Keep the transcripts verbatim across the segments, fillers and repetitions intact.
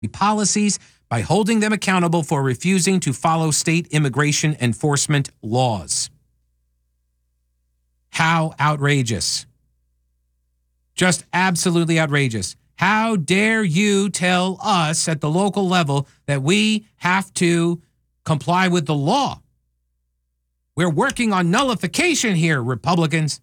policies by holding them accountable for refusing to follow state immigration enforcement laws. How outrageous. Just absolutely outrageous. How dare you tell us at the local level that we have to comply with the law? We're working on nullification here, Republicans.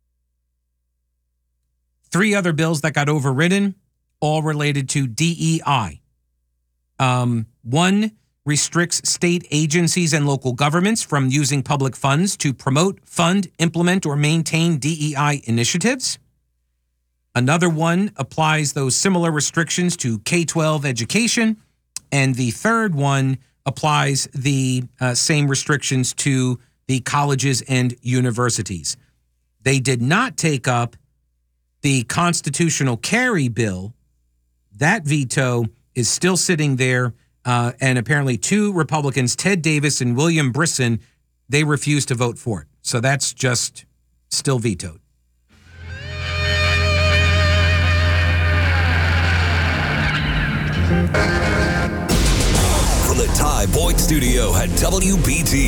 Three other bills that got overridden, all related to D E I. Um, one restricts state agencies and local governments from using public funds to promote, fund, implement, or maintain D E I initiatives. Another one applies those similar restrictions to K twelve education. And the third one applies the uh, same restrictions to the colleges and universities. They did not take up the constitutional carry bill. That veto is still sitting there, uh, and apparently two Republicans, Ted Davis and William Brisson, they refused to vote for it. So that's just still vetoed. From the Ty Boyd Studio at W B T.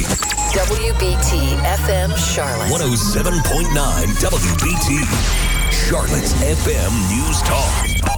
W B T F M Charlotte. one oh seven point nine W B T. Charlotte's F M News Talk.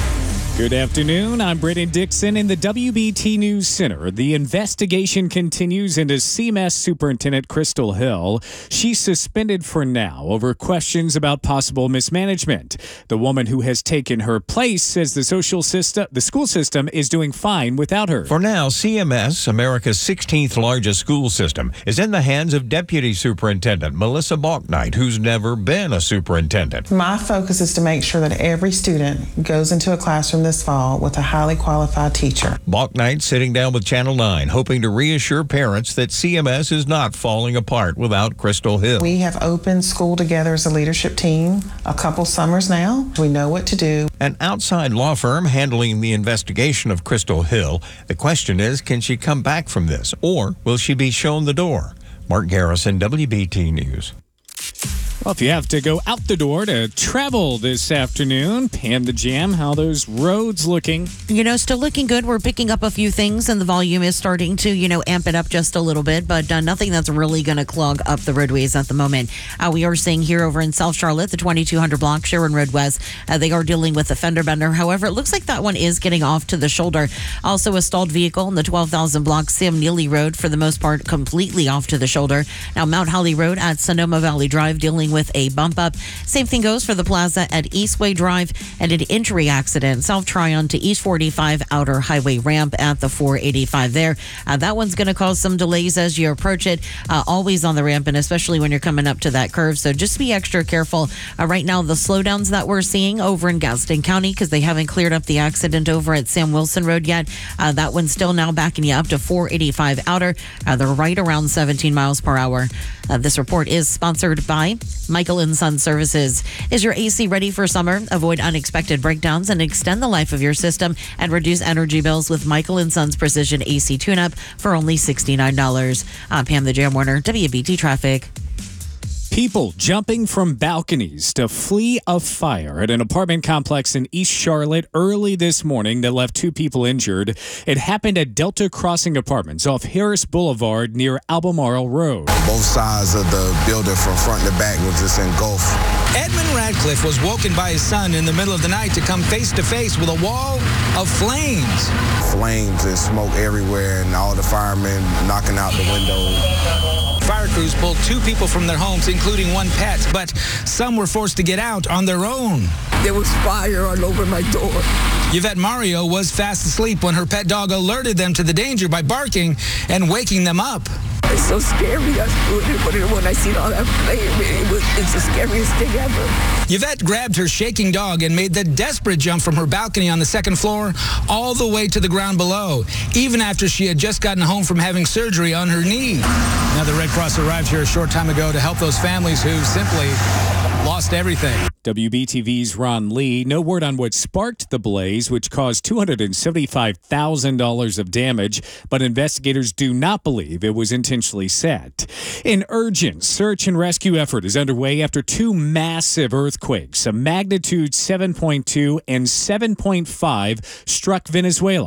Good afternoon. I'm Brendan Dixon in the W B T News Center. The investigation continues into C M S Superintendent Crystal Hill. She's suspended for now over questions about possible mismanagement. The woman who has taken her place says the social system, the school system is doing fine without her. For now, C M S, America's sixteenth largest school system, is in the hands of Deputy Superintendent Melissa Balknight, who's never been a superintendent. My focus is to make sure that every student goes into a classroom this fall with a highly qualified teacher. Balknight sitting down with Channel nine, hoping to reassure parents that C M S is not falling apart without Crystal Hill. We have opened school together as a leadership team a couple summers now. We know what to do. An outside law firm handling the investigation of Crystal Hill. The question is, can she come back from this, or will she be shown the door? Mark Garrison, W B T News. Well, if you have to go out the door to travel this afternoon, Pam the Jam, how those roads looking? You know, still looking good. We're picking up a few things, and the volume is starting to, you know, amp it up just a little bit, but uh, nothing that's really going to clog up the roadways at the moment. Uh, we are seeing here over in South Charlotte, the twenty-two hundred block, Sharon Road West, uh, they are dealing with a fender bender. However, it looks like that one is getting off to the shoulder. Also, a stalled vehicle in the twelve thousand block, Sam Neely Road, for the most part, completely off to the shoulder. Now, Mount Holly Road at Sonoma Valley Drive, dealing with a bump up. Same thing goes for the plaza at Eastway Drive, and an injury accident, South Tryon to East forty-five outer highway ramp at the four eighty-five there. Uh, that one's going to cause some delays as you approach it, uh, always on the ramp, and especially when you're coming up to that curve. So just be extra careful. Uh, right now, the slowdowns that we're seeing over in Gaston County, because they haven't cleared up the accident over at Sam Wilson Road yet. Uh, that one's still now backing you up to four eighty-five outer. Uh, they're right around seventeen miles per hour. Uh, this report is sponsored by Michael and Son Services. Is your A C ready for summer? Avoid unexpected breakdowns and extend the life of your system and reduce energy bills with Michael and Son's Precision A C Tune-Up for only sixty-nine dollars. I'm Pam the Jam Warner, W B T Traffic. People jumping from balconies to flee a fire at an apartment complex in East Charlotte early this morning that left two people injured. It happened at Delta Crossing Apartments off Harris Boulevard near Albemarle Road. Both sides of the building from front to back was just engulfed. Edmund Radcliffe was woken by his son in the middle of the night to come face to face with a wall of flames. Flames and smoke everywhere, and all the firemen knocking out the windows. Fire crews pulled two people from their homes, including one pet, but some were forced to get out on their own. There was fire all over my door. Yvette Mario was fast asleep when her pet dog alerted them to the danger by barking and waking them up. It's so scary. I when I seen all that flame, it was, it's the scariest thing ever. Yvette grabbed her shaking dog and made the desperate jump from her balcony on the second floor all the way to the ground below, even after she had just gotten home from having surgery on her knee. Now, the Red Cross arrived here a short time ago to help those families who simply lost everything. W B T V's Ron Lee. No word on what sparked the blaze, which caused two hundred seventy-five thousand dollars of damage, but investigators do not believe it was intentionally set. An urgent search and rescue effort is underway after two massive earthquakes, a magnitude seven point two and seven point five, struck Venezuela.